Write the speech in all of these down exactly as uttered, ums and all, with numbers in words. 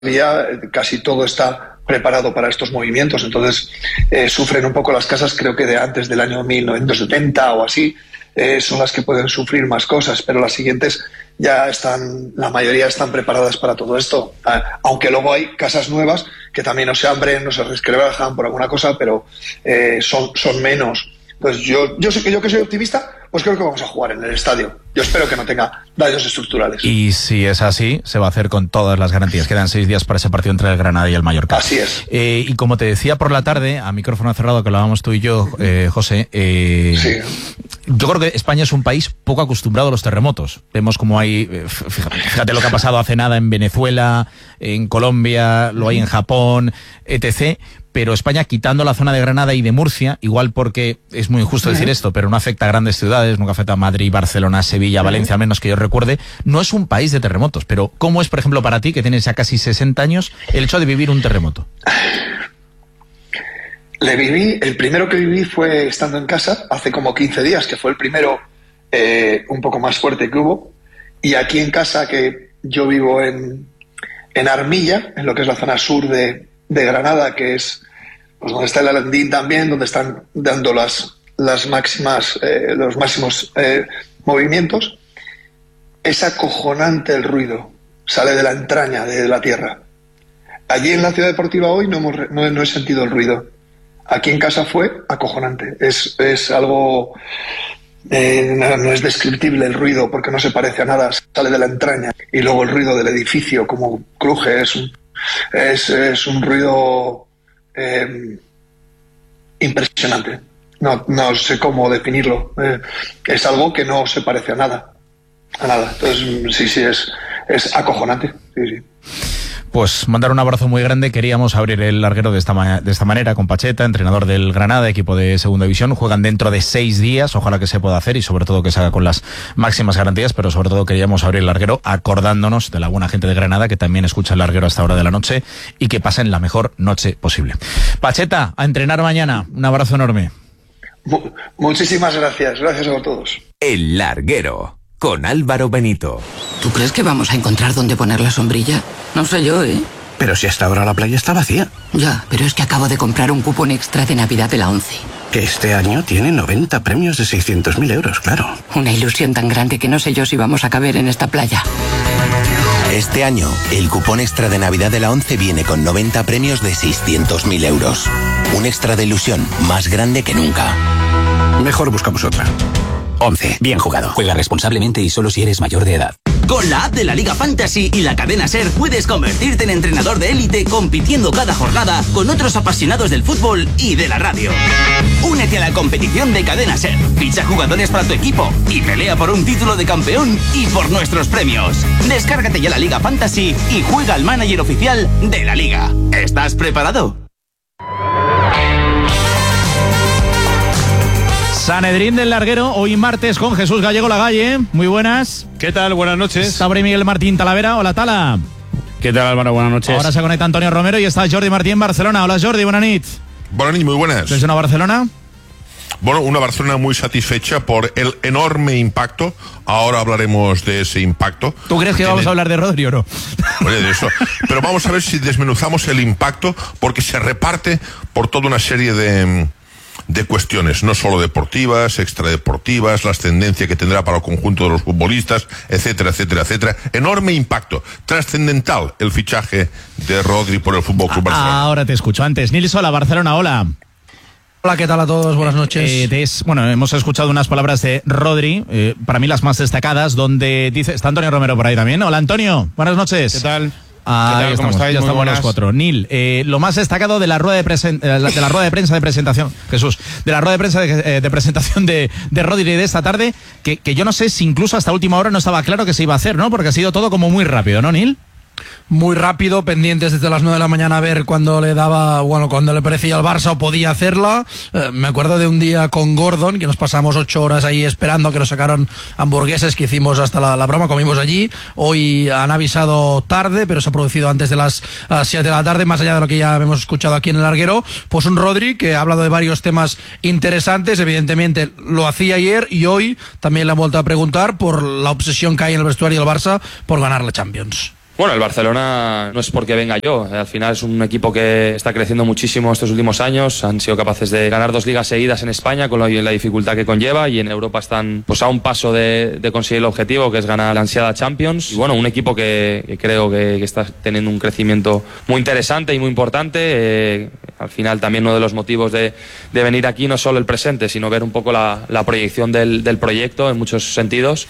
día casi todo está preparado para estos movimientos, entonces eh, sufren un poco las casas, creo que de antes del año mil novecientos setenta o así, eh, son las que pueden sufrir más cosas, pero las siguientes ya están, la mayoría están preparadas para todo esto, ah, aunque luego hay casas nuevas que también no se abren, no se resquebrajan por alguna cosa, pero eh, son, son menos. Entonces yo, yo sé que yo que soy optimista, pues creo que vamos a jugar en el estadio. Yo espero que no tenga daños estructurales. Y si es así, se va a hacer con todas las garantías. Quedan seis días para ese partido entre el Granada y el Mallorca. Así es. Eh, y como te decía por la tarde, a micrófono cerrado, que hablábamos tú y yo, eh, José, eh, sí. yo creo que España es un país poco acostumbrado a los terremotos. Vemos como hay, eh, fíjate, fíjate lo que ha pasado hace nada en Venezuela, en Colombia, lo hay en Japón, etcétera. Pero España, quitando la zona de Granada y de Murcia, igual porque es muy injusto decir esto, pero no afecta a grandes ciudades, nunca afecta a Madrid, Barcelona, Sevilla, Valencia, al menos que yo recuerde, no es un país de terremotos. Pero ¿cómo es, por ejemplo, para ti, que tienes ya casi sesenta años, el hecho de vivir un terremoto? Le viví, el primero que viví fue estando en casa, hace como quince días, que fue el primero eh, un poco más fuerte que hubo. Y aquí en casa, que yo vivo en, en Armilla, en lo que es la zona sur de... de Granada, que es pues donde está el Alandín también, donde están dando las, las máximas, eh, los máximos eh, movimientos, es acojonante el ruido, sale de la entraña de la tierra. Allí en la Ciudad Deportiva hoy no, hemos, no, no he sentido el ruido. Aquí en casa fue acojonante, es, es algo... Eh, no, no es descriptible el ruido porque no se parece a nada, sale de la entraña. Y luego el ruido del edificio, como cruje, es un Es, es un ruido eh, impresionante. No, no sé cómo definirlo. Eh, es algo que no se parece a nada. A nada. Entonces, sí, sí, es, es acojonante. Sí, sí. Pues mandar un abrazo muy grande. Queríamos abrir el larguero de esta, ma- de esta manera con Pacheta, entrenador del Granada, equipo de segunda división. Juegan dentro de seis días, ojalá que se pueda hacer y sobre todo que se haga con las máximas garantías, pero sobre todo queríamos abrir el larguero acordándonos de la buena gente de Granada que también escucha el larguero a esta hora de la noche y que pasen la mejor noche posible. Pacheta, a entrenar mañana. Un abrazo enorme. Mu- muchísimas gracias. Gracias a todos. El larguero con Álvaro Benito. ¿Tú crees que vamos a encontrar dónde poner la sombrilla? No sé yo, ¿eh? Pero si hasta ahora la playa está vacía. Ya, pero es que acabo de comprar un cupón extra de Navidad de la ONCE. Que este año tiene noventa premios de seiscientos mil euros, claro. Una ilusión tan grande que no sé yo si vamos a caber en esta playa. Este año, el cupón extra de Navidad de la ONCE viene con noventa premios de seiscientos mil euros. Un extra de ilusión más grande que nunca. Mejor buscamos otra. ONCE. Bien jugado. Juega responsablemente y solo si eres mayor de edad. Con la app de la Liga Fantasy y la cadena SER puedes convertirte en entrenador de élite compitiendo cada jornada con otros apasionados del fútbol y de la radio. Únete a la competición de cadena SER, ficha jugadores para tu equipo y pelea por un título de campeón y por nuestros premios. Descárgate ya la Liga Fantasy y juega al manager oficial de la Liga. ¿Estás preparado? Sanedrín del Larguero, hoy martes con Jesús Gallego Lagalle. Muy buenas. ¿Qué tal? Buenas noches. Sabre Miguel Martín Talavera. Hola, Tala. ¿Qué tal, Álvaro? Buenas noches. Ahora se conecta Antonio Romero y está Jordi Martín en Barcelona. Hola, Jordi, buenas nit. Buenas nit, muy buenas. ¿Desde una Barcelona? Bueno, una Barcelona muy satisfecha por el enorme impacto. Ahora hablaremos de ese impacto. ¿Tú crees que Tiene... vamos a hablar de Rodri o no? Oye, de eso. Pero vamos a ver si desmenuzamos el impacto, porque se reparte por toda una serie de... de cuestiones, no solo deportivas, extradeportivas, la ascendencia que tendrá para el conjunto de los futbolistas, etcétera, etcétera, etcétera. Enorme impacto, trascendental el fichaje de Rodri por el Fútbol Club Barcelona. Ahora te escucho. Antes, Nils, hola, Barcelona, hola. Hola, ¿qué tal a todos? Buenas noches. Eh, des, bueno, hemos escuchado unas palabras de Rodri, eh, para mí las más destacadas, donde dice, está Antonio Romero por ahí también. Hola, Antonio, buenas noches. ¿Qué tal? Ah, ¿Qué tal? ¿Cómo estamos, estáis? ya Muy estamos buenas. los cuatro. Nil, eh, lo más destacado de la rueda de, presen, de la rueda de prensa de presentación, Jesús, de la rueda de prensa de, eh, de presentación de, de Rodri de esta tarde, que, que yo no sé si incluso hasta última hora no estaba claro que se iba a hacer, ¿no? Porque ha sido todo como muy rápido, ¿no, Nil? Muy rápido, pendientes desde las nueve de la mañana a ver cuándo le daba, bueno, cuando le parecía al Barça o podía hacerla. Eh, me acuerdo de un día con Gordon, que nos pasamos ocho horas ahí esperando que nos sacaron hamburgueses que hicimos hasta la, la broma, comimos allí. Hoy han avisado tarde, pero se ha producido antes de las uh, siete de la tarde, más allá de lo que ya hemos escuchado aquí en el larguero. Pues un Rodri que ha hablado de varios temas interesantes, evidentemente lo hacía ayer y hoy también le han vuelto a preguntar por la obsesión que hay en el vestuario del Barça por ganar la Champions. Bueno, el Barcelona no es porque venga yo, al final es un equipo que está creciendo muchísimo estos últimos años, han sido capaces de ganar dos ligas seguidas en España con la dificultad que conlleva, y en Europa están pues a un paso de, de conseguir el objetivo, que es ganar la ansiada Champions. Y bueno, un equipo que, que creo que, que está teniendo un crecimiento muy interesante y muy importante. Eh, al final también uno de los motivos de, de venir aquí no es solo el presente, sino ver un poco la, la proyección del, del proyecto en muchos sentidos.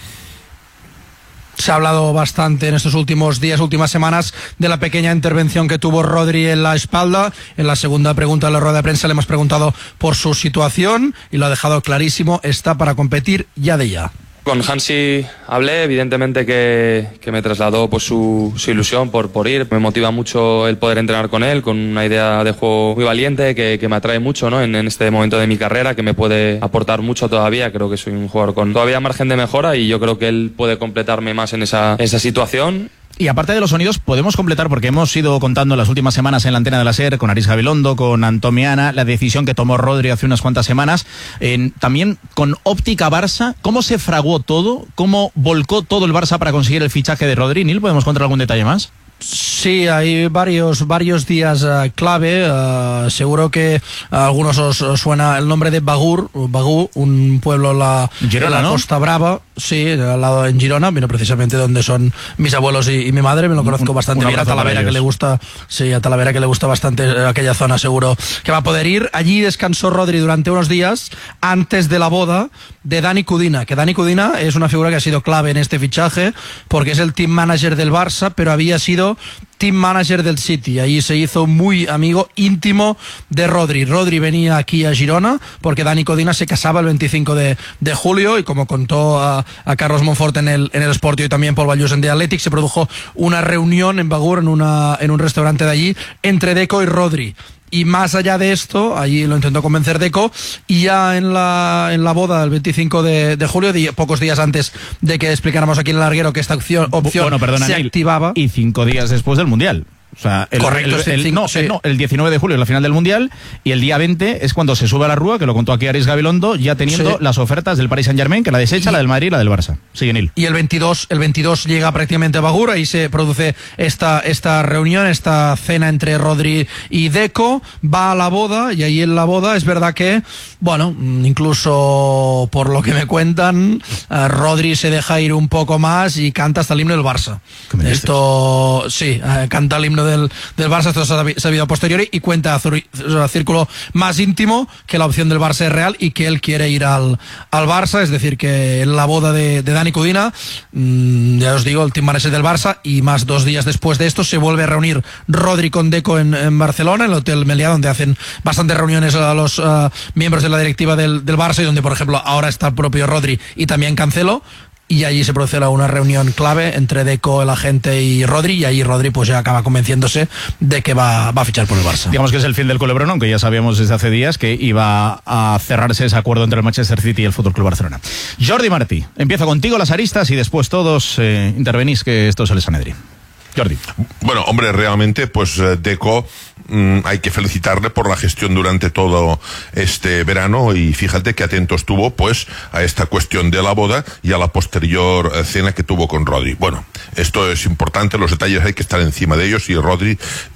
Se ha hablado bastante en estos últimos días, últimas semanas, de la pequeña intervención que tuvo Rodri en la espalda. En la segunda pregunta de la rueda de prensa le hemos preguntado por su situación y lo ha dejado clarísimo, está para competir ya de ya. Con Hansi hablé, evidentemente que, que me trasladó pues su, su ilusión por, por ir. Me motiva mucho el poder entrenar con él, con una idea de juego muy valiente que, que me atrae mucho, ¿no? en, en este momento de mi carrera, que me puede aportar mucho todavía. Creo que soy un jugador con todavía margen de mejora y yo creo que él puede completarme más en esa, esa situación. Y aparte de los sonidos, podemos completar, porque hemos ido contando las últimas semanas en la antena de la SER, con Aris Gabilondo, con Antomiana, la decisión que tomó Rodri hace unas cuantas semanas, en, también con óptica Barça. ¿Cómo se fraguó todo? ¿Cómo volcó todo el Barça para conseguir el fichaje de Rodri? ¿Nil, podemos contar algún detalle más? Sí, hay varios varios días uh, clave. Uh, seguro que a algunos os, os suena el nombre de Bagur, Bagú, un pueblo en la, Girona, en la ¿no? Costa Brava. Sí, al lado en Girona, vino precisamente donde son mis abuelos y, y mi madre. Me lo conozco un, bastante bien. A Talavera, que le gusta, sí, a Talavera que le gusta bastante aquella zona, seguro que va a poder ir. Allí descansó Rodri durante unos días antes de la boda de Dani Cudina, que Dani Cudina es una figura que ha sido clave en este fichaje porque es el team manager del Barça, pero había sido team manager del City. Allí se hizo muy amigo íntimo de Rodri. Rodri venía aquí a Girona porque Dani Cudina se casaba el veinticinco de julio y, como contó a, a Carlos Monfort en el, en el Sportio y también Paul Vallús en The Athletic, se produjo una reunión en Bagur, en, una, en un restaurante de allí, entre Deco y Rodri. Y más allá de esto, allí lo intentó convencer Deco, y ya en la, en la boda del veinticinco de julio, di, pocos días antes de que explicáramos aquí en el larguero que esta opción, opción bueno, perdona, se Neil, activaba. Y cinco días después del Mundial. O sea, el, Correcto, el, el, cinco, no, sí. el, no, el diecinueve de julio es la final del Mundial, y el día veinte es cuando se sube a la rúa, que lo contó aquí Aris Gabilondo, ya teniendo sí. las ofertas del Paris Saint-Germain, que la desecha, y la del Madrid y la del Barça. Sigue, Nil. Y el veintidós, el veintidós llega prácticamente a Bagur, y se produce esta, esta reunión, esta cena entre Rodri y Deco, va a la boda, y ahí en la boda es verdad que, bueno, incluso por lo que me cuentan, uh, Rodri se deja ir un poco más y canta hasta el himno del Barça. Esto, sí, uh, canta el himno del, del Barça, esto se ha sabido a posteriori, y cuenta a, a círculo más íntimo que la opción del Barça es real y que él quiere ir al, al Barça. Es decir, que en la boda de, de Dani Cudina, mmm, ya os digo, el team manager del Barça, y más dos días después de esto se vuelve a reunir Rodri con Deco en, en Barcelona, en el Hotel Meliá, donde hacen bastantes reuniones a los uh, miembros de la directiva del, del Barça, y donde, por ejemplo, ahora está el propio Rodri y también Cancelo. Y allí se produce una reunión clave entre Deco, el agente, y Rodri, y ahí Rodri pues ya acaba convenciéndose de que va, va a fichar por el Barça. Digamos que es el fin del culebrón, aunque ya sabíamos desde hace días que iba a cerrarse ese acuerdo entre el Manchester City y el F C Barcelona. Jordi Martí, empiezo contigo las aristas y después todos eh, intervenís, que esto es el Sanedrín. Jordi. Bueno, hombre, realmente, pues Deco, mmm, hay que felicitarle por la gestión durante todo este verano, y fíjate que atento estuvo, pues, a esta cuestión de la boda y a la posterior cena que tuvo con Rodri. Bueno, esto es importante, los detalles hay que estar encima de ellos, y Rodri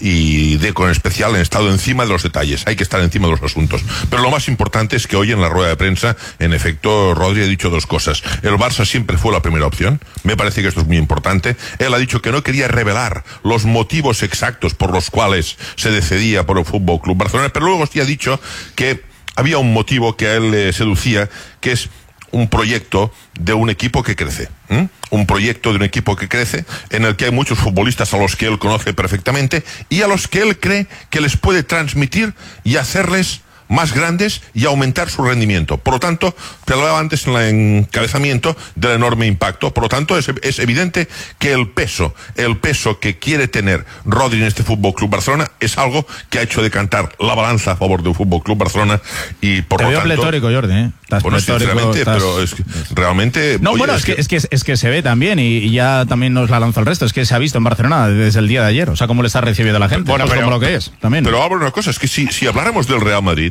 y Deco en especial han estado encima de los detalles, hay que estar encima de los asuntos. Pero lo más importante es que hoy en la rueda de prensa, en efecto, Rodri ha dicho dos cosas. El Barça siempre fue la primera opción, me parece que esto es muy importante. Él ha dicho que no quería revelar los motivos exactos por los cuales se decidía por el F C Barcelona, pero luego sí ha dicho que había un motivo que a él le seducía, que es un proyecto de un equipo que crece, ¿eh? un proyecto de un equipo que crece, en el que hay muchos futbolistas a los que él conoce perfectamente y a los que él cree que les puede transmitir y hacerles más grandes y aumentar su rendimiento. Por lo tanto, te hablaba antes en el encabezamiento del enorme impacto. Por lo tanto, es, es evidente que el peso, el peso que quiere tener Rodri en este F C Barcelona es algo que ha hecho decantar la balanza a favor del F C Barcelona, y por te lo veo tanto... pletórico, Jordi, ¿eh? Estás bueno, sinceramente, estás... pero es que realmente... No, oye, bueno, es, es, que, que, es, que, es que se ve también, y, y ya también nos la lanzó el resto, es que se ha visto en Barcelona desde el día de ayer, o sea, cómo le está recibiendo la gente, bueno, pues pero, como lo que es, también. Pero hablo una cosa, es que si, si habláramos del Real Madrid,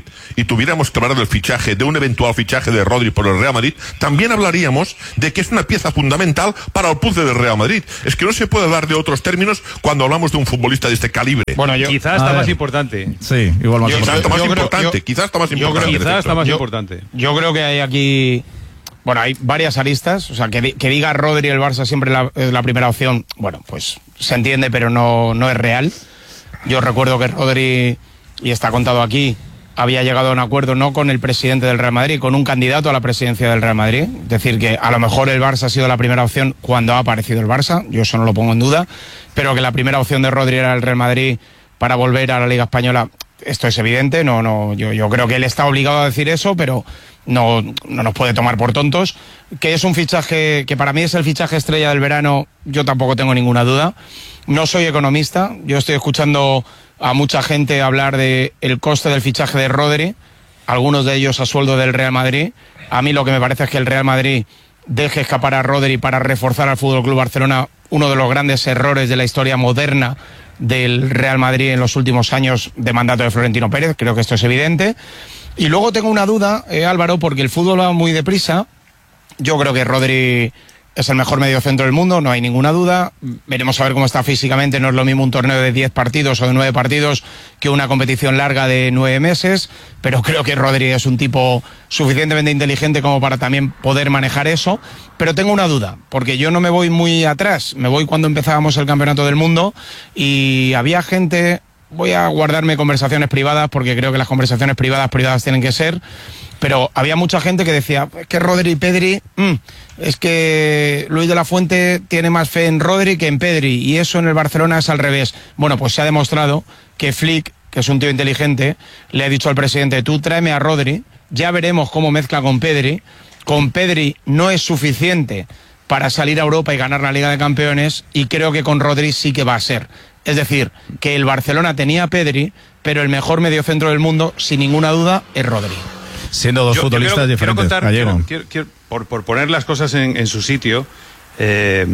y tuviéramos que hablar del fichaje, de un eventual fichaje de Rodri por el Real Madrid, también hablaríamos de que es una pieza fundamental para el puzzle del Real Madrid. Es que no se puede hablar de otros términos cuando hablamos de un futbolista de este calibre. Bueno, yo, quizás está más importante. Sí, igual más yo, importante. Quizás está más yo importante. creo, yo, quizás está más yo importante. Creo, quizás está más yo, importante. Yo creo que hay aquí... Bueno, hay varias aristas, o sea, que, que diga Rodri el Barça siempre la, es la primera opción, bueno, pues se entiende, pero no, no es real. Yo recuerdo que Rodri, y está contado aquí, había llegado a un acuerdo no con el presidente del Real Madrid, con un candidato a la presidencia del Real Madrid. Es decir, que a lo mejor el Barça ha sido la primera opción cuando ha aparecido el Barça, yo eso no lo pongo en duda, pero que la primera opción de Rodri era el Real Madrid para volver a la Liga Española, esto es evidente, no, no, yo, yo creo que él está obligado a decir eso, pero no, no nos puede tomar por tontos. Que es un fichaje, que para mí es el fichaje estrella del verano, yo tampoco tengo ninguna duda. No soy economista, yo estoy escuchando a mucha gente hablar de el coste del fichaje de Rodri, algunos de ellos a sueldo del Real Madrid. A mí lo que me parece es que el Real Madrid deje escapar a Rodri para reforzar al F C Barcelona, uno de los grandes errores de la historia moderna del Real Madrid en los últimos años de mandato de Florentino Pérez, creo que esto es evidente. Y luego tengo una duda, eh, Álvaro, porque el fútbol va muy deprisa. Yo creo que Rodri es el mejor mediocentro del mundo, no hay ninguna duda. Veremos a ver cómo está físicamente. No es lo mismo un torneo de diez partidos o de nueve partidos que una competición larga de nueve meses, pero creo que Rodri es un tipo suficientemente inteligente como para también poder manejar eso. Pero tengo una duda, porque yo no me voy muy atrás, me voy cuando empezábamos el Campeonato del Mundo y había gente... Voy a guardarme conversaciones privadas porque creo que las conversaciones privadas privadas tienen que ser, pero había mucha gente que decía, es que Rodri y Pedri, mmm, es que Luis de la Fuente tiene más fe en Rodri que en Pedri, y eso en el Barcelona es al revés. Bueno, pues se ha demostrado que Flick, que es un tío inteligente, le ha dicho al presidente, tú tráeme a Rodri, ya veremos cómo mezcla con Pedri. Con Pedri no es suficiente para salir a Europa y ganar la Liga de Campeones, y creo que con Rodri sí que va a ser. Es decir, que el Barcelona tenía a Pedri, pero el mejor mediocentro del mundo, sin ninguna duda, es Rodri. Siendo dos yo, futbolistas yo quiero, diferentes. Quiero contar, quiero, quiero, quiero, por, por poner las cosas en, en su sitio, eh,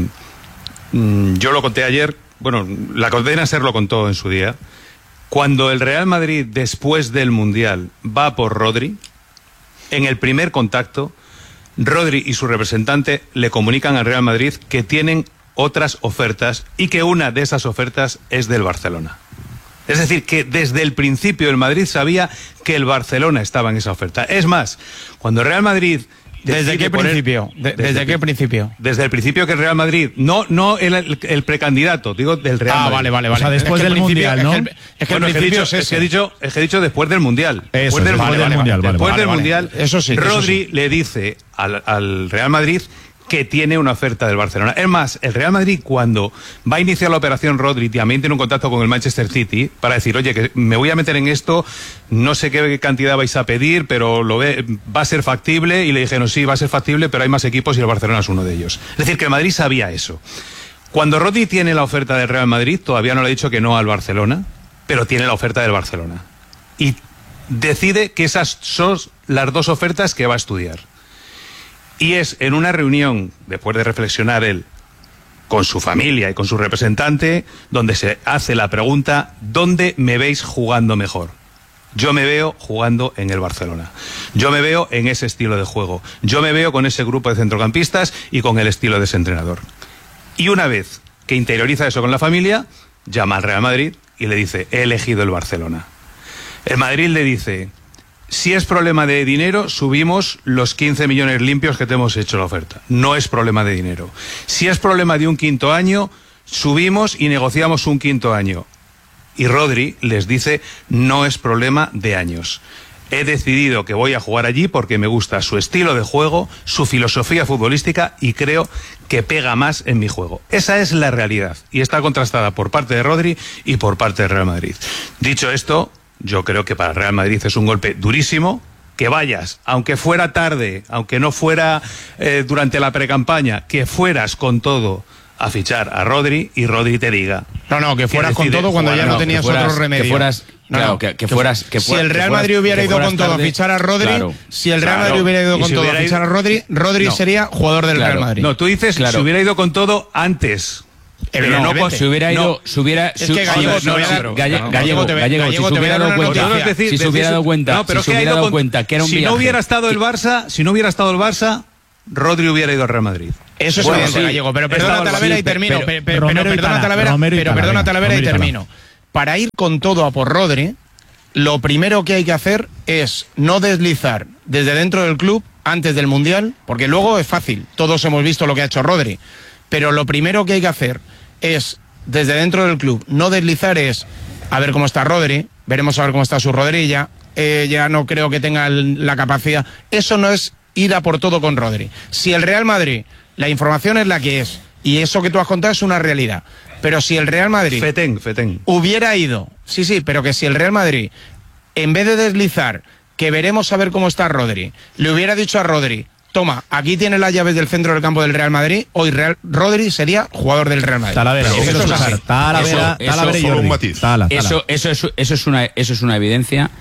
yo lo conté ayer, bueno, la cadena SER lo contó en su día. Cuando el Real Madrid, después del Mundial, va por Rodri, en el primer contacto, Rodri y su representante le comunican al Real Madrid que tienen otras ofertas y que una de esas ofertas es del Barcelona. Es decir, que desde el principio el Madrid sabía que el Barcelona estaba en esa oferta. Es más, cuando el Real Madrid... ¿Desde qué poner, principio? De, ¿Desde, desde qué principio? Desde el principio que el Real Madrid, no no el, el, el precandidato, digo del Real ah, Madrid. Ah, vale, vale, vale. O sea, después es que del Mundial, ¿no? Es que, es que bueno, el principio es, es, que he dicho, es que he dicho después del Mundial. Eso, después del, vale, mundial, vale, mundial, vale, después vale, del vale. Mundial, eso sí, Rodri eso sí. le dice al, al Real Madrid que tiene una oferta del Barcelona. Es más, el Real Madrid, cuando va a iniciar la operación Rodri, también tiene un contacto con el Manchester City para decir, oye, que me voy a meter en esto, no sé qué cantidad vais a pedir, pero lo ve, va a ser factible, y le dijeron, sí, va a ser factible, pero hay más equipos y el Barcelona es uno de ellos. Es decir, que el Madrid sabía eso. Cuando Rodri tiene la oferta del Real Madrid, todavía no le ha dicho que no al Barcelona, pero tiene la oferta del Barcelona. Y decide que esas son las dos ofertas que va a estudiar. Y es en una reunión, después de reflexionar él con su familia y con su representante, donde se hace la pregunta, ¿dónde me veis jugando mejor? Yo me veo jugando en el Barcelona. Yo me veo en ese estilo de juego. Yo me veo con ese grupo de centrocampistas y con el estilo de ese entrenador. Y una vez que interioriza eso con la familia, llama al Real Madrid y le dice, he elegido el Barcelona. El Madrid le dice... Si es problema de dinero, subimos los quince millones limpios que te hemos hecho la oferta. No es problema de dinero. Si es problema de un quinto año, subimos y negociamos un quinto año. Y Rodri les dice, no es problema de años. He decidido que voy a jugar allí porque me gusta su estilo de juego, su filosofía futbolística, y creo que pega más en mi juego. Esa es la realidad y está contrastada por parte de Rodri y por parte del Real Madrid. Dicho esto, yo creo que para el Real Madrid es un golpe durísimo que vayas, aunque fuera tarde, aunque no fuera eh, durante la precampaña, que fueras con todo a fichar a Rodri y Rodri te diga. No, no, que fueras con todo cuando ya no, no tenías fueras, otro remedio. Que fueras, no, claro, no, que, que fueras, que si el Real Madrid hubiera ido con todo a fichar a Rodri, claro, si el Real claro, Madrid hubiera ido con si todo a hubiera fichar a Rodri, Rodri no, sería jugador del claro, Real Madrid. No, tú dices, claro. si hubiera ido con todo antes. Pero no, pues, si hubiera ido, no. si hubiera, es que Gallego, no, no, no, no, Gallego, no, Gallego, te, Gallego, Gallego, si se hubiera dado cuenta, decir, si se hubiera dado cuenta, no, pero si se que hubiera dado con, cuenta que era un si viaje, no hubiera estado el Barça, si no hubiera estado el Barça, Rodri hubiera ido al Real Madrid. Eso es bueno, evidente, sí. Gallego, pero perdona Talavera y termino. pero- Pero, pero, Romero y perdona Tala, Talavera, Romero y pero Tala, perdona venga, Talavera y Romero y Tala. termino. Para ir con todo a por Rodri, lo primero que hay que hacer es no deslizar desde dentro del club antes del Mundial, porque luego es fácil, todos hemos visto lo que ha hecho Rodri, pero lo primero que hay que hacer es, desde dentro del club, no deslizar es a ver cómo está Rodri, veremos a ver cómo está su rodilla, eh, ya no creo que tenga el- la capacidad. Eso no es ir a por todo con Rodri. Si el Real Madrid, la información es la que es, y eso que tú has contado es una realidad, pero si el Real Madrid Fetén, Fetén. hubiera ido, sí, sí, pero que si el Real Madrid, en vez de deslizar, que veremos a ver cómo está Rodri, le hubiera dicho a Rodri, toma, aquí tienes las llaves del centro del campo del Real Madrid, hoy Real, Rodri sería jugador del Real Madrid. Talavera, Pero yo quiero eso es escuchar. así. Talavera, Eso- Talavera y solo Jordi. un matiz. Tala, Tala. Eso, eso, es, eso, es una, eso es una evidencia,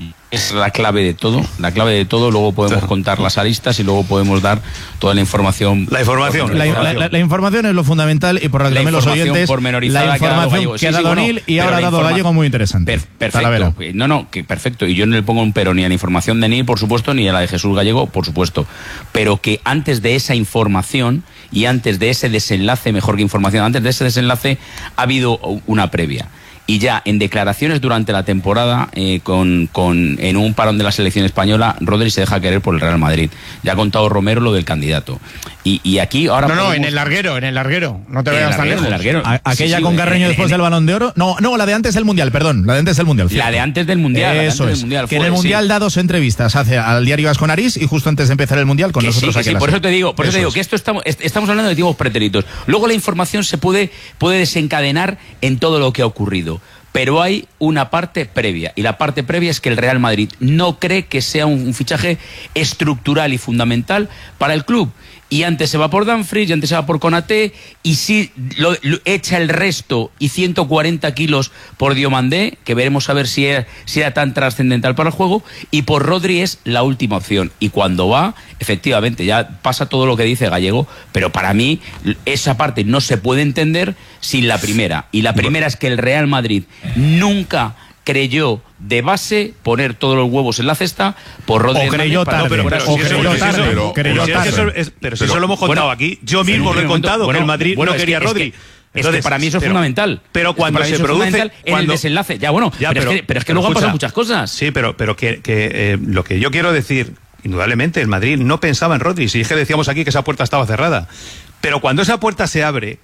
es la clave de todo, la clave de todo, luego podemos Claro. contar las aristas y luego podemos dar toda la información. La información. La, la- la- la información es lo fundamental y por lo que La también los información oyentes, pormenorizada la que ha dado información Gallego. que Sí, ha sí, dado bueno, Nil y pero ahora ha la dado informa- Gallego muy interesante. Per- Talavera. perfecto. No, no, que perfecto. Y yo no le pongo un pero ni a la información de Nil, por supuesto, ni a la de Jesús Gallego, por supuesto. Pero que antes de esa información y antes de ese desenlace, mejor que información, antes de ese desenlace ha habido una previa. Y ya en declaraciones durante la temporada, eh, con, con, en un parón de la selección española, Rodri se deja querer por el Real Madrid. Ya ha contado Romero lo del candidato. Y, y aquí ahora... No, no, podemos- en el larguero, en el larguero. No te En el vayas tan larguero, en lejos. el larguero. A- aquella Sí, sí, con Carreño en- después en- del Balón de Oro. No, no, la de antes del Mundial, perdón. La de antes del Mundial. La cierto. de antes del Mundial. la de antes Eso del es. Mundial que en fue, el sí. Mundial da dos entrevistas hace al diario Asconarís y justo antes de empezar el Mundial con Que nosotros sí, que aquí sí, en la por eso SER. te digo, por eso, te digo es. que esto estamos, est- estamos hablando de tiempos pretéritos. Luego la información se puede, puede desencadenar en todo lo que ha ocurrido. Pero hay una parte previa, y la parte previa es que el Real Madrid no cree que sea un, un fichaje estructural y fundamental para el club. Y antes se va por Dumfries, y antes se va por Konaté, y si lo, lo echa el resto y ciento cuarenta kilos por Diomandé, que veremos a ver si era, si era tan trascendental para el juego, y por Rodri es la última opción. Y cuando va, efectivamente, ya pasa todo lo que dice Gallego, pero para mí esa parte no se puede entender sin la primera. Y la primera es que el Real Madrid nunca creyó de base poner todos los huevos en la cesta por Rodri. O creyó Hernández para- tarde. pero- pero- O si eso- creyó si eso- tarde. pero- Creyó Pero si es que tarde. eso es- pero si Pero- eso lo hemos contado bueno, aquí. Yo en mismo un lo he momento, contado, bueno, que el Madrid bueno, no es quería que- a Rodri. Es que, es que para mí eso es pero- fundamental. Pero Es que cuando para mí se eso es produce... fundamental en cuando- el desenlace. Ya, bueno, Ya, pero, es que, pero es que luego han pasado muchas cosas. Sí, pero, pero que, que eh, lo que yo quiero decir, indudablemente, el Madrid no pensaba en Rodri. Si es que decíamos aquí que esa puerta estaba cerrada. Pero cuando esa puerta se abre,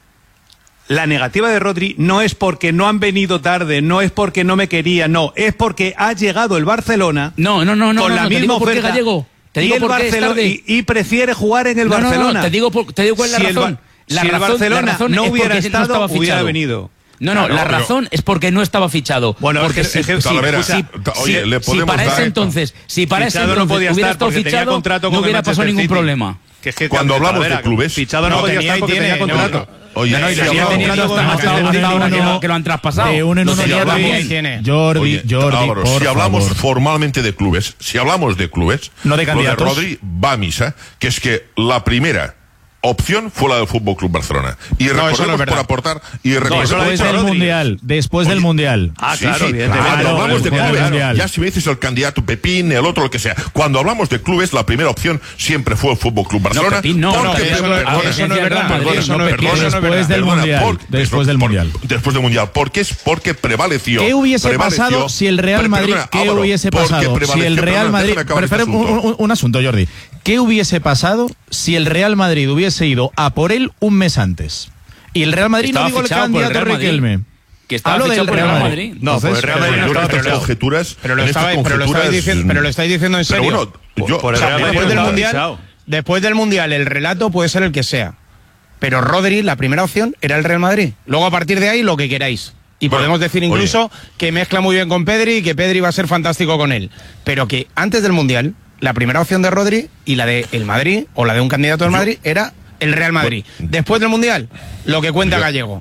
la negativa de Rodri no es porque no han venido tarde, no es porque no me quería, no, es porque ha llegado el Barcelona No, no, no, no, con no, la no, te misma digo por qué, oferta Gallego. Te y digo el por qué es Barcelona- tarde. y, y prefiere jugar en el No, no, no, Barcelona. te digo, por- te digo cuál es la Si el razón. Ba- La si el razón- Barcelona la razón no es hubiera porque estado, estaba hubiera fichado. venido. No, no, Claro, la pero- razón es porque no estaba fichado. Bueno, porque es que- si, es que- si- Talavera, si- oye, si- le si podemos para dar- ese entonces, si para ese Fichado no entonces podía hubiera estar estado porque tenía fichado, contrato no con el hubiera pasado Manchester ningún City. problema. Que es que Cuando hablamos Talavera, de clubes- fichado no, No, podía tenía estar y porque tiene- tenía no, contrato. Oye, No, no, y si tenía- hablamos- tenía dos hasta- contratos hasta de ahora uno que lo- que lo han traspasado. De uno en Lo uno tenía Jordi, también. tiene. Jordi, Oye, Jordi, Álvaro, por si hablamos favor. formalmente de clubes, si hablamos de clubes, No de lo candidatos. Rodri va a misa, que es que la primera opción fue la del Fútbol Club Barcelona. Y eso no es recordemos verdad. por aportar y recordemos eso lo ha Después dicho del Rodri. Mundial. Después Oye, del Mundial. Ah, Sí, claro, sí, evidentemente. Cuando Claro, hablamos de claro, clubes, mundial. ya si me dices el candidato Pepín, el otro, lo que sea. Cuando hablamos de clubes, la primera opción siempre fue el Fútbol Club Barcelona. Pepín no, porque- no, eso no- perdona, eso no es verdad, perdona, eso no es- perdona, eso no es perdona, Después del perdona, Mundial, por- después del por- Mundial. Después del Mundial. Porque es porque prevaleció. ¿Qué hubiese prevaleció- pasado si el Real Pero, Madrid, perdona, qué Álvaro, hubiese porque pasado si prevaleció- el Real perdona, Madrid, déjame acabar este Espera, un, asunto. un- un asunto, Jordi, ¿qué hubiese pasado si el Real Madrid hubiese ido a por él un mes antes? Y el Real Madrid Estaba no digo el fichado por el candidato Real Madrid. Riquelme. Que estaba Hablo fichado del por el Real Real Madrid. Madrid. No, por el Real Madrid no yo en estaba estas fichado. conjeturas, Pero lo, en estas estaba, pero lo estáis conjeturas, diciendo, pero lo estáis diciendo en pero serio. bueno, yo, Por el O sea, Real Madrid después no del estaba mundial, fichado. después del mundial, el relato puede ser el que sea. Pero Rodri, la primera opción era el Real Madrid. Luego a partir de ahí lo que queráis. Y Bueno, podemos decir incluso que mezcla muy bien con Pedri y que Pedri va a ser fantástico con él. Pero que antes del mundial, la primera opción de Rodri y la de el Madrid o la de un candidato del Madrid era el Real Madrid. Después del mundial, lo que cuenta Yo- Gallego.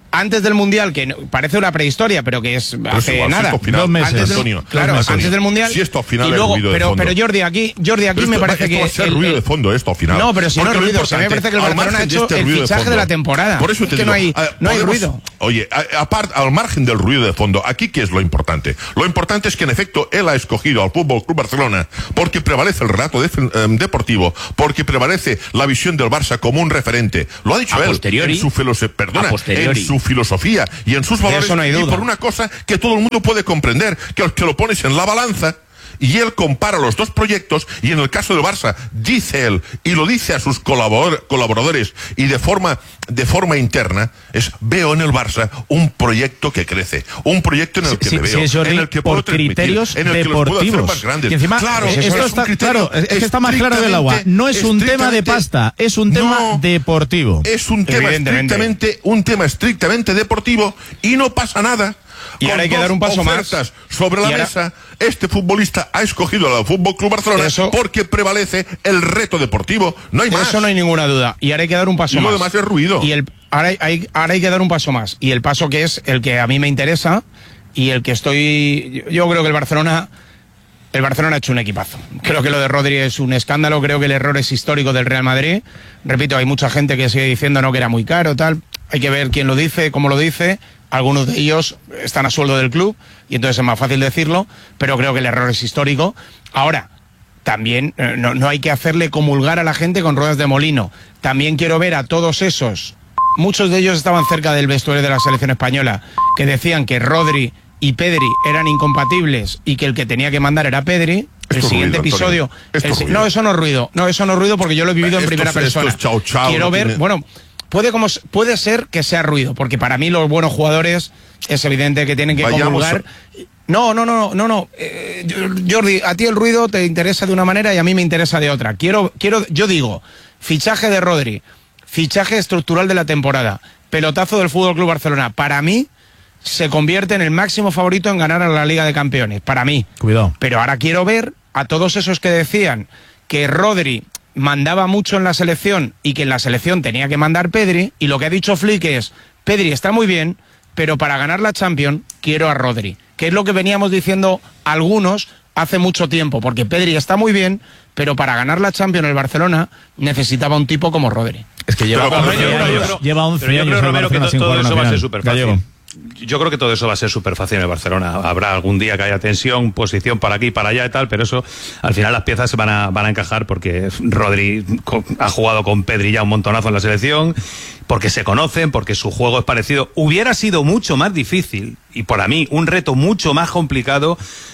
antes del Mundial, que no, parece una prehistoria, pero que es pero hace igual, nada. Si final, dos meses, antes del, Antonio, claro, Antonio, antes del Mundial. Si esto al final y luego, es ruido pero, de fondo. pero Jordi, aquí, Jordi, aquí esto, me parece esto que... va a ser el, ruido el, de fondo esto al final. No, pero si no es ruido, si a mí me parece que el Barcelona ha hecho este el fichaje de, de la temporada. Por eso te es que digo, no hay, eh, no hay podemos, ruido. Oye, aparte, al margen del ruido de fondo, aquí ¿qué es lo importante? Lo importante es que en efecto él ha escogido al Fútbol Club Barcelona porque prevalece el relato de, eh, deportivo, porque prevalece la visión del Barça como un referente. Lo ha dicho a él posteriori, en su filosofía, perdona, en su filosofía y en sus valores. Eso no hay duda. Y por una cosa que todo el mundo puede comprender, que, que lo pones en la balanza. Y él compara los dos proyectos y en el caso del Barça, dice él, y lo dice a sus colabor colaboradores y de forma, de forma interna, es veo en el Barça un proyecto que crece, un proyecto en el que sí, me veo, sí, Jordi, en el que por puedo criterios en el que los puedo hacer deportivos. más grandes. Y encima, claro, esto es está, un claro, es que está más claro del agua. No es un tema de pasta, es un tema no, deportivo. Es un tema estrictamente, un tema estrictamente deportivo y no pasa nada. Y Con ahora hay que dar un paso más sobre la ahora... mesa. Este futbolista ha escogido al Fútbol Club Barcelona eso... porque prevalece el reto deportivo. No hay Por más. Eso no hay ninguna duda. Y ahora hay que dar un paso y más. Lo demás es ruido. Y el, ahora, hay, ahora hay que dar un paso más. Y el paso que es el que a mí me interesa y el que estoy. Yo creo que el Barcelona. El Barcelona ha hecho un equipazo. Creo que lo de Rodri es un escándalo. Creo que el error es histórico del Real Madrid. Repito, hay mucha gente que sigue diciendo no que era muy caro, tal. Hay que ver quién lo dice, cómo lo dice. Algunos de ellos están a sueldo del club y entonces es más fácil decirlo, pero creo que el error es histórico. Ahora, también eh, no, no hay que hacerle comulgar a la gente con ruedas de molino. También quiero ver a todos esos, muchos de ellos estaban cerca del vestuario de la selección española, que decían que Rodri y Pedri eran incompatibles y que el que tenía que mandar era Pedri. El siguiente ruido, episodio... El, no, eso no es ruido. No, eso no es ruido porque yo lo he vivido en esto, primera esto persona. Es chao, chao, quiero no ver... tiene... Bueno... Puede, como, puede ser que sea ruido, porque para mí los buenos jugadores es evidente que tienen que Vayamos comulgar. A... No, no, no, no, no. Eh, Jordi, a ti el ruido te interesa de una manera y a mí me interesa de otra. Quiero, quiero, yo digo, fichaje de Rodri, fichaje estructural de la temporada, pelotazo del F C Barcelona. Para mí se convierte en el máximo favorito en ganar a la Liga de Campeones. Para mí. Cuidado. Pero ahora quiero ver a todos esos que decían que Rodri mandaba mucho en la selección y que en la selección tenía que mandar Pedri, y lo que ha dicho Flick es, Pedri está muy bien, pero para ganar la Champions quiero a Rodri, que es lo que veníamos diciendo algunos hace mucho tiempo, porque Pedri está muy bien, pero para ganar la Champions el Barcelona necesitaba un tipo como Rodri. Es que lleva pero, once yo, años, yo creo, lleva once pero yo años creo, Romero, que to, todo eso va a ser súper fácil. Yo creo que todo eso va a ser súper fácil en el Barcelona. Habrá algún día que haya tensión, posición para aquí, para allá y tal, pero eso, al final las piezas van a, van a encajar porque Rodri ha jugado con Pedri ya un montonazo en la selección, porque se conocen, porque su juego es parecido. Hubiera sido mucho más difícil, y para mí un reto mucho más complicado,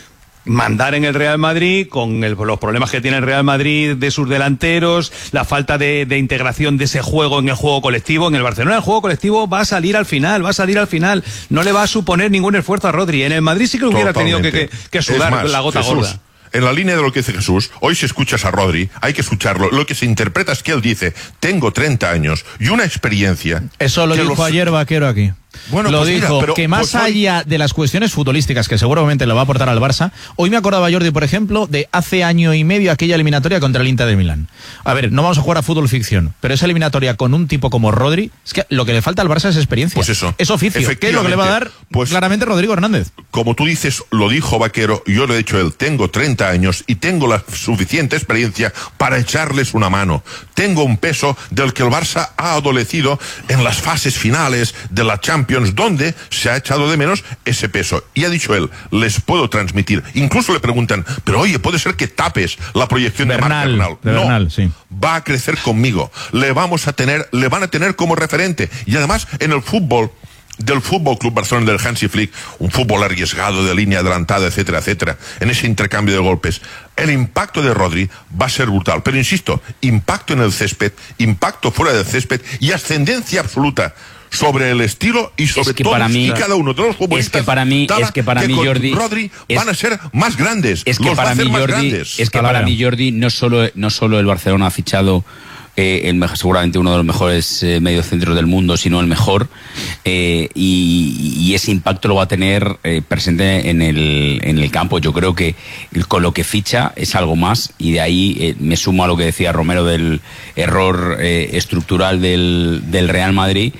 mandar en el Real Madrid con el, los problemas que tiene el Real Madrid de sus delanteros, la falta de, de integración de ese juego en el juego colectivo. En el Barcelona el juego colectivo va a salir al final, va a salir al final, no le va a suponer ningún esfuerzo a Rodri. En el Madrid sí que hubiera Totalmente. tenido que, que, que sudar más, la gota Jesús, gorda. En la línea de lo que dice Jesús, hoy si escuchas a Rodri, hay que escucharlo. Lo que se interpreta es que él dice, tengo treinta años y una experiencia... Eso lo dijo los... ayer Vaquero aquí. Bueno, lo pues dijo, mira, pero, que más pues hoy... allá de las cuestiones futbolísticas que seguramente le va a aportar al Barça, hoy me acordaba Jordi, por ejemplo, de hace año y medio aquella eliminatoria contra el Inter de Milán. A ver, no vamos a jugar a fútbol ficción, pero esa eliminatoria con un tipo como Rodri, es que lo que le falta al Barça es experiencia. Pues eso. Es oficio. ¿Qué es lo que le va a dar pues, claramente Rodrigo Hernández? Como tú dices, lo dijo Vaquero, yo le he dicho a él, tengo treinta años y tengo la suficiente experiencia para echarles una mano. Tengo un peso del que el Barça ha adolecido en las fases finales de la Champions, donde se ha echado de menos ese peso. Y ha dicho él, les puedo transmitir. Incluso le preguntan, pero oye, puede ser que tapes la proyección Bernal, de Marc Bernal. De no, Bernal, sí. Va a crecer conmigo. Le vamos a tener, le van a tener como referente. Y además, en el fútbol del Fútbol Club Barcelona del Hansi Flick, un fútbol arriesgado de línea adelantada, etcétera, etcétera, en ese intercambio de golpes, el impacto de Rodri va a ser brutal. Pero insisto, impacto en el césped, impacto fuera del césped y ascendencia absoluta sobre el estilo y sobre es que todos para mí, y cada uno de los futbolistas. Es que para mí, es que para que mí con Jordi, Rodri es, van a ser más grandes. Es que los para va a hacer mí más Jordi, grandes. es que para mí Jordi no solo no solo el Barcelona ha fichado eh, el mejor, seguramente uno de los mejores eh, mediocentros del mundo, sino el mejor, eh, y, y ese impacto lo va a tener eh, presente en el en el campo. Yo creo que con lo que ficha es algo más, y de ahí eh, me sumo a lo que decía Romero del error eh, estructural del, del Real Madrid.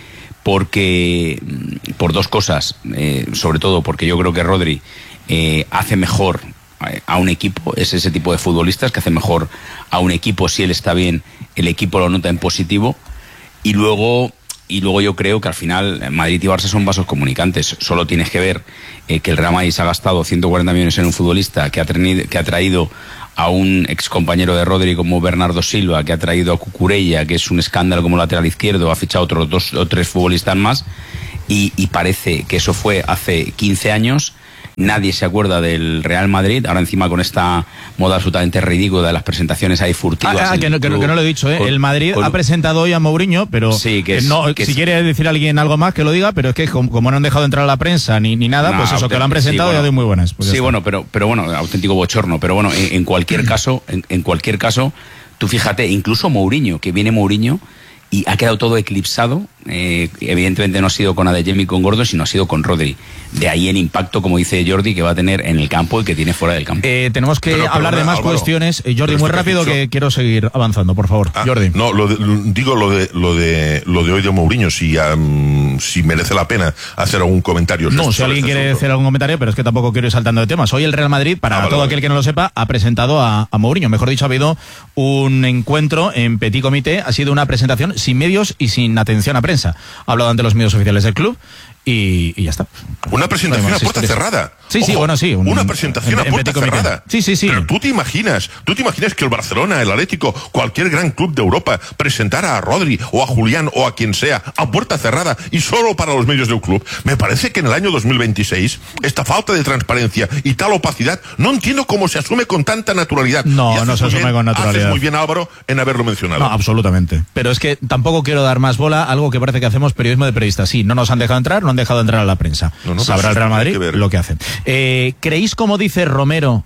porque por dos cosas, eh, sobre todo porque yo creo que Rodri eh, hace mejor a un equipo, es ese tipo de futbolistas que hace mejor a un equipo. Si él está bien, el equipo lo nota en positivo. Y luego, y luego yo creo que al final Madrid y Barça son vasos comunicantes. Solo tienes que ver eh, que el Real Madrid se ha gastado ciento cuarenta millones en un futbolista que ha, traído, que ha traído a un ex compañero de Rodri como Bernardo Silva, que ha traído a Cucurella, que es un escándalo como lateral izquierdo, ha fichado otros dos o tres futbolistas más, y, y parece que eso fue hace quince años. Nadie se acuerda del Real Madrid, ahora encima con esta moda absolutamente ridícula de las presentaciones ahí furtivas. Ah, ah que, no, que, que no lo he dicho, ¿eh? Con, el Madrid con... ha presentado hoy a Mourinho, pero sí, que es, no, que si es... quiere decir alguien algo más que lo diga, pero es que como, como no han dejado entrar a la prensa ni, ni nada, no, pues eso, que lo han presentado sí, bueno, ya doy muy buenas. Pues sí, bueno, pero, pero bueno, auténtico bochorno, pero bueno, en, en cualquier caso, en, en cualquier caso, tú fíjate, incluso Mourinho, que viene Mourinho y ha quedado todo eclipsado, eh, evidentemente no ha sido con Adeyemi y con Gordon, sino ha sido con Rodri. De ahí el impacto, como dice Jordi, que va a tener en el campo y que tiene fuera del campo. Eh, tenemos que pero, hablar pero, de más Álvaro, cuestiones. Eh, Jordi, muy rápido, que, que quiero seguir avanzando, por favor. Ah, Jordi. No, lo de, digo lo de lo de lo de hoy de Mourinho, si um, si merece la pena hacer algún comentario. No, si alguien este quiere asunto. hacer algún comentario, pero es que tampoco quiero ir saltando de temas. Hoy el Real Madrid, para ah, vale, todo vale. aquel que no lo sepa, ha presentado a, a Mourinho. Mejor dicho, ha habido un encuentro en Petit Comité, ha sido una presentación sin medios y sin atención a prensa. Ha hablado ante los medios oficiales del club y, y ya está. Una presentación no a puerta cerrada. Sí, sí, Ojo, bueno, sí. Un, una presentación en, a puerta cerrada. Sí, sí, sí. Pero tú te imaginas, tú te imaginas que el Barcelona, el Atlético, cualquier gran club de Europa presentara a Rodri o a Julián o a quien sea a puerta cerrada y solo para los medios del club. Me parece que en el año dos mil veintiséis esta falta de transparencia y tal opacidad no entiendo cómo se asume con tanta naturalidad. No, no se asume bien, con naturalidad. Haces muy bien, Álvaro, en haberlo mencionado. No, absolutamente. Pero es que tampoco quiero dar más bola a algo que parece que hacemos periodismo de periodistas. Sí, no nos han dejado entrar, no han dejado entrar a la prensa. No, no, sabrá el Real Madrid que lo que hacen. Eh, ¿Creéis, como dice Romero,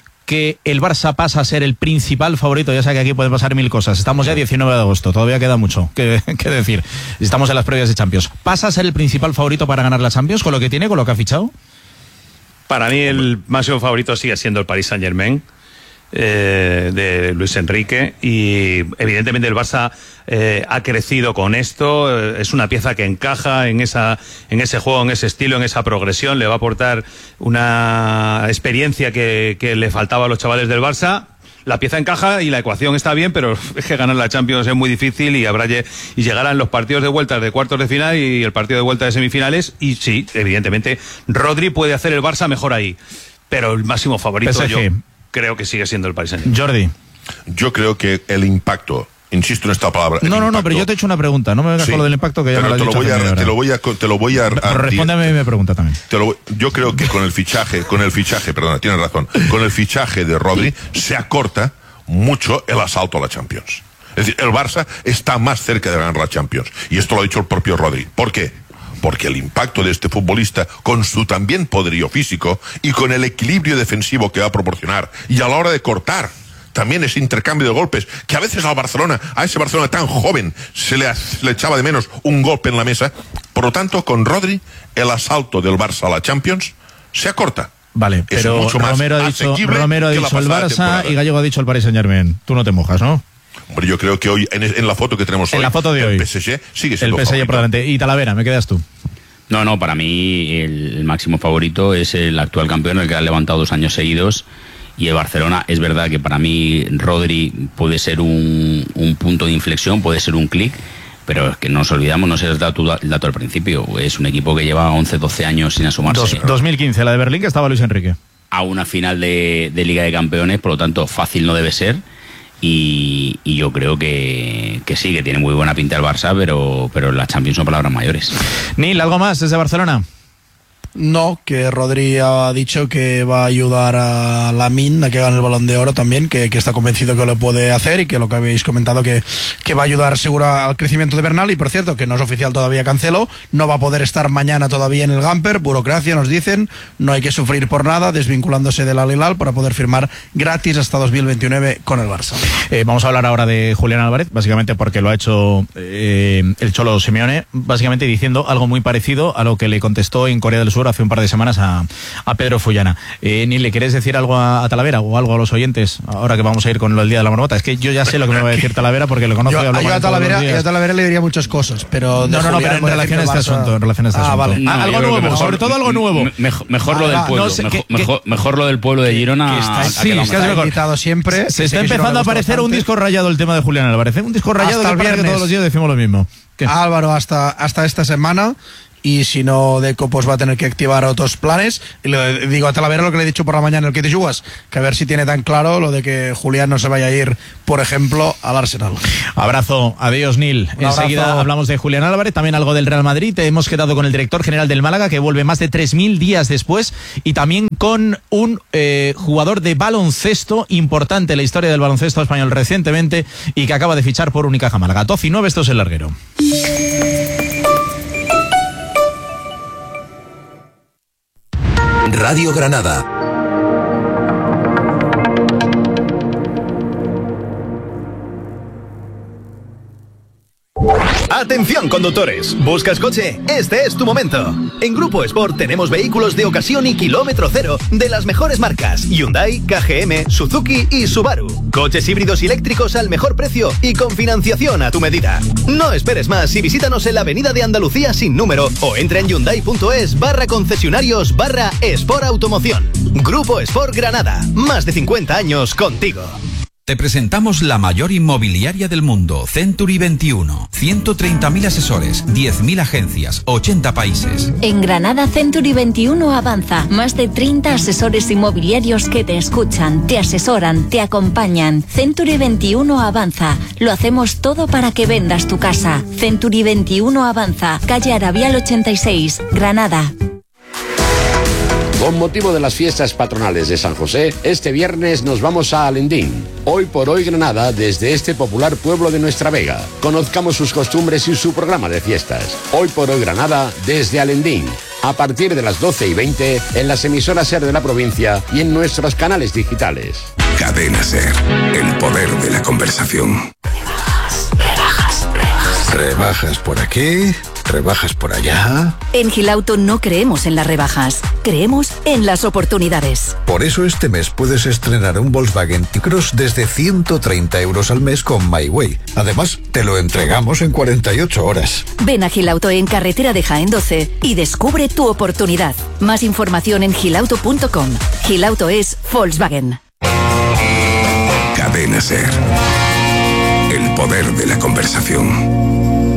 que el Barça pasa a ser el principal favorito? Ya sé que aquí pueden pasar mil cosas. Estamos ya diecinueve de agosto, todavía queda mucho que, que decir. Estamos en las previas de Champions. ¿Pasa a ser el principal favorito para ganar la Champions con lo que tiene, con lo que ha fichado? Para mí el máximo favorito sigue siendo el Paris Saint-Germain. Eh, de Luis Enrique, y evidentemente el Barça eh, ha crecido con esto, eh, es una pieza que encaja en esa en ese juego, en ese estilo, en esa progresión, le va a aportar una experiencia que, que le faltaba a los chavales del Barça. La pieza encaja y la ecuación está bien, pero es que ganar la Champions es muy difícil y habrá y llegarán los partidos de vuelta de cuartos de final y el partido de vuelta de semifinales, y sí, evidentemente Rodri puede hacer el Barça mejor ahí, pero el máximo favorito P S G. Yo creo que sigue siendo el Paris Saint-Germain. Jordi. Yo creo que el impacto, insisto en esta palabra. No, no, impacto, no, pero yo te he hecho una pregunta. No me vengas sí, con lo del impacto, que ya me lo has dicho. Voy a, te lo voy a, te lo voy a. Pero respóndeme mi pregunta también. Te lo, yo creo que con el fichaje, con el fichaje, perdona, tienes razón, con el fichaje de Rodri se acorta mucho el asalto a la Champions. Es decir, el Barça está más cerca de ganar la Champions. Y esto lo ha dicho el propio Rodri. ¿Por qué? Porque el impacto de este futbolista, con su también poderío físico y con el equilibrio defensivo que va a proporcionar, y a la hora de cortar, también ese intercambio de golpes, que a veces al Barcelona, a ese Barcelona tan joven, se le, se le echaba de menos un golpe en la mesa. Por lo tanto, con Rodri, el asalto del Barça a la Champions se acorta. Vale, es pero mucho más Romero ha dicho, Romero ha dicho el Barça y Gallego ha dicho el Paris Saint-Germain. Tú no te mojas, ¿no? Hombre, yo creo que hoy, en, en la foto que tenemos hoy, en la foto de hoy, el P S G sigue siendo el P S G por delante. Y Talavera, ¿me quedas tú? No, no, para mí el máximo favorito es el actual campeón, el que ha levantado dos años seguidos, y el Barcelona. Es verdad que para mí Rodri puede ser un, un punto de inflexión, puede ser un clic, pero es que no nos olvidamos, no sé el dato, el dato al principio, es un equipo que lleva once, doce años sin asomarse. Dos, dos mil quince, la de Berlín, que estaba Luis Enrique. A una final de, de Liga de Campeones, por lo tanto fácil no debe ser. Y, y yo creo que, que sí, que tiene muy buena pinta el Barça, pero, pero las Champions son palabras mayores. Nil, ¿algo más desde Barcelona? No, que Rodri ha dicho que va a ayudar a Lamine a que gane el Balón de Oro también, que, que está convencido que lo puede hacer, y que lo que habéis comentado que, que va a ayudar seguro al crecimiento de Bernal. Y por cierto, que no es oficial todavía Cancelo, no va a poder estar mañana todavía en el Gamper, burocracia nos dicen, no hay que sufrir por nada, desvinculándose del Al Hilal para poder firmar gratis hasta dos mil veintinueve con el Barça. Eh, vamos a hablar ahora de Julián Álvarez, básicamente porque lo ha hecho eh, el Cholo Simeone, básicamente diciendo algo muy parecido a lo que le contestó en Corea del Sur Toro hace un par de semanas a, a Pedro Fullana. Eh, Nil, ¿le quieres decir algo a, a Talavera o algo a los oyentes ahora que vamos a ir con lo del Día de la Marmota? Es que yo ya sé lo que me va a decir Talavera porque lo conozco. Yo, y hablo yo, con a él todos los Talavera, días. yo a Talavera le diría muchas cosas, pero... No, no, no, pero en relación a este asunto, en relación a este ah, asunto. Vale. No, yo algo creo que nuevo, mejor- sobre todo algo nuevo. me- Mejor, mejor Ah, lo del va, pueblo, no sé, mejor, que- mejor, mejor lo del pueblo de Girona. que está- ha- ha sí, quedado es que mal. has invitado siempre. Se que sé está que eso empezando le a gusta aparecer un bastante. disco rayado el tema de Julián Álvarez. ¿eh? Un disco rayado Hasta que el parece que viernes. todos los días decimos lo mismo. ¿Qué? Álvaro hasta, hasta esta semana, y si no, Deco pues va a tener que activar otros planes. Y le digo a Talavera lo que le he dicho por la mañana en el que te jugas, que a ver si tiene tan claro lo de que Julián no se vaya a ir, por ejemplo, al Arsenal. Abrazo, adiós Nil. Un abrazo. Enseguida hablamos de Julián Álvarez, también algo del Real Madrid. Hemos quedado con el director general del Málaga, que vuelve más de tres mil días después, y también con un eh, jugador de baloncesto importante en la historia del baloncesto español recientemente y que acaba de fichar por Unicaja Málaga. doce y nueve, esto es El Larguero. Radio Granada. Atención conductores, ¿buscas coche? Este es tu momento. En Grupo Sport tenemos vehículos de ocasión y kilómetro cero de las mejores marcas: Hyundai, K G M, Suzuki y Subaru. Coches híbridos y eléctricos al mejor precio y con financiación a tu medida. No esperes más y visítanos en la Avenida de Andalucía sin número o entra en hyundai.es barra concesionarios barra Sport Automoción. Grupo Sport Granada, más de cincuenta años contigo. Te presentamos la mayor inmobiliaria del mundo, Century veintiuno. ciento treinta mil asesores, diez mil agencias, ochenta países. En Granada, Century veintiuno avanza. Más de treinta asesores inmobiliarios que te escuchan, te asesoran, te acompañan. Century veintiuno avanza. Lo hacemos todo para que vendas tu casa. Century veintiuno avanza. Calle Arabial ochenta y seis, Granada. Con motivo de las fiestas patronales de San José, este viernes nos vamos a Alendín. Hoy por hoy Granada, desde este popular pueblo de Nuestra Vega. Conozcamos sus costumbres y su programa de fiestas. Hoy por hoy Granada, desde Alendín. A partir de las doce y veinte, en las emisoras SER de la provincia y en nuestros canales digitales. Cadena SER, el poder de la conversación. Rebajas, rebajas. Rebajas por aquí, rebajas por allá. En Gilauto no creemos en las rebajas, creemos en las oportunidades. Por eso este mes puedes estrenar un Volkswagen T-Cross desde ciento treinta euros al mes con MyWay. Además, te lo entregamos en cuarenta y ocho horas. Ven a Gilauto en carretera de Jaén doce y descubre tu oportunidad. Más información en gilauto punto com. Gilauto es Volkswagen. Cadena SER, el poder de la conversación.